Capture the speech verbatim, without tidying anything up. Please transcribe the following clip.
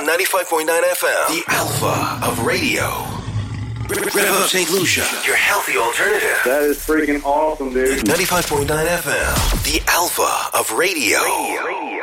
on ninety-five point nine F M, the Alpha of radio. Rev Up Saint Lucia, your healthy alternative. That is freaking awesome, dude. ninety-five point nine F M, the Alpha of radio. radio.